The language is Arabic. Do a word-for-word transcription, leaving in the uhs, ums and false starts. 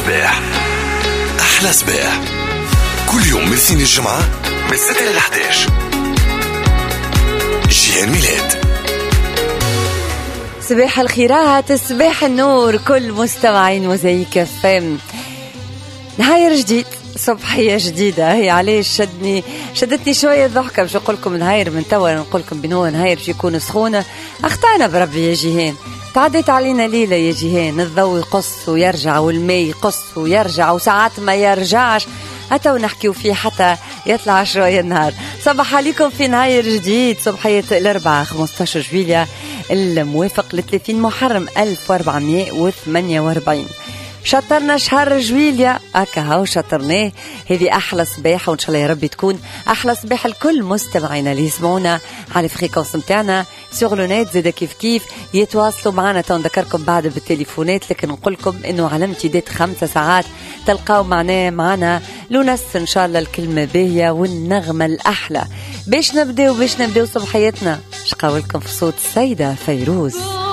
صباح. أحلى صباح كل يوم من سين الجمعة من ستة إلى إحدى عشر. جيهان ميلاد. صباح الخيرات، صباح النور كل مستمعين موزايك اف ام. نهار جديد، صبحية جديدة. هي عليه شدني شدتني شوية ضحكة. مش أقول لكم نهار من توا نقول لكم بنو نهار باش يكون سخونة. أخطأنا بربي يا جيهان، تعديت علينا ليلة يا جيهان. الضوء يقص ويرجع والماء يقص ويرجع وساعات ما يرجعش، حتى ونحكيو فيه حتى يطلع شوية النهار. صباح عليكم في نهار جديد، صبحية الأربعاء خمسطاش جويلية الموافق لثلاثين محرم ألف وأربعمائة وثمانية وأربعين. شطرنا شهر جويليا هكا هاو شطرناه. هذه أحلى صباح، وإن شاء الله يا ربي تكون أحلى صباح الكل مستمعينا اللي يسمعونا على الفريكونس متاعنا سوغ لونات. زادا كيف كيف يتواصلوا معنا. تنذكركم بعد بالتليفونات، لكن نقول لكم إنه على امتداد خمسة ساعات تلقاو معنا معنا لونس إن شاء الله الكلمة باهية والنغمة الأحلى. باش نبداو باش نبداو صبحيتنا شقاولكم في صوت السيدة فيروز.